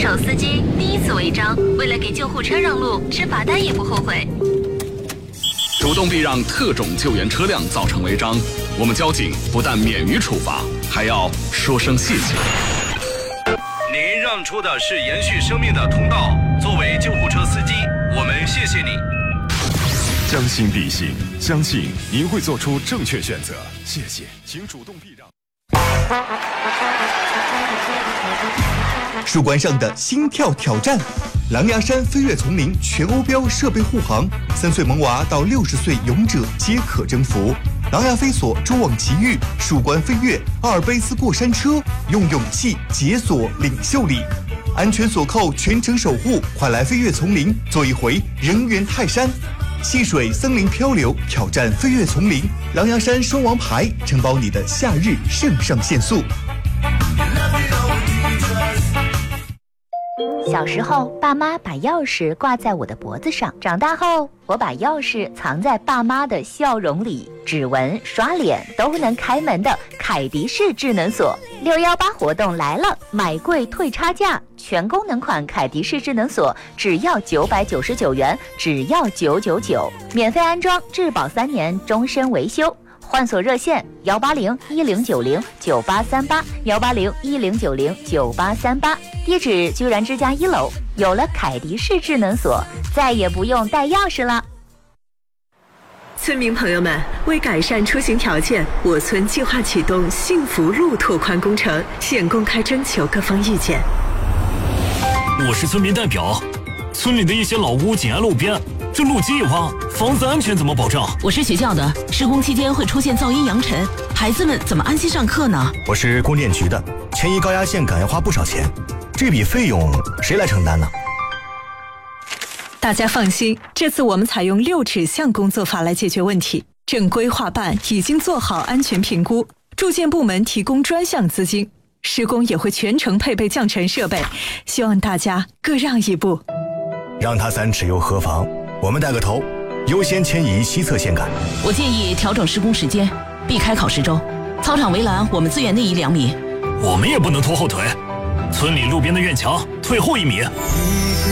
手司机第一次违章，为了给救护车让路，吃罚单也不后悔。 主动避让特种救援车辆造成违章，我们交警不但免于处罚，还要说声谢谢。 您让出的是延续生命的通道，作为救护车司机，我们谢谢你。 将心比心，相信您会做出正确选择。谢谢，请主动避让。 树冠上的心跳挑战，狼牙山飞跃丛林全欧标设备护航，3岁萌娃到60岁勇者皆可征服。狼牙飞索蛛网奇遇，树冠飞跃，阿尔卑斯过山车，用勇气解锁领袖力，安全锁扣全程守护，快来飞跃丛林，做一回人猿泰山。戏水森林漂流，挑战飞跃丛林，狼牙山双王牌，承包你的夏日肾上腺素。 小时候，爸妈把钥匙挂在我的脖子上；长大后，我把钥匙藏在爸妈的笑容里。指纹、刷脸都能开门的凯迪式智能锁，618活动来了，买贵退差价，全功能款凯迪式智能锁只要999元，只要999，免费安装，质保3年，终身维修。换锁热线18010909838，18010909838，地址居然之家1楼。有了凯迪式智能锁，再也不用带钥匙了。 村民朋友们，为改善出行条件，我村计划启动幸福路拓宽工程，现公开征求各方意见。 我是村民代表，村里的一些老屋紧挨路边，这路基一挖，房子安全怎么保障？ 我是学校的，施工期间会出现噪音扬尘，孩子们怎么安心上课呢？ 我是供电局的，迁移高压线杆要花不少钱，这笔费用谁来承担呢？ 大家放心，这次我们采用6指向工作法来解决问题。正规划办已经做好安全评估，住建部门提供专项资金，施工也会全程配备降尘设备，希望大家各让一步。 让他3尺又何妨？我们带个头，优先迁移西侧线杆。 我建议调整施工时间，避开考试周。操场围栏我们自愿内移2米。 我们也不能拖后腿，村里路边的院墙退后1米。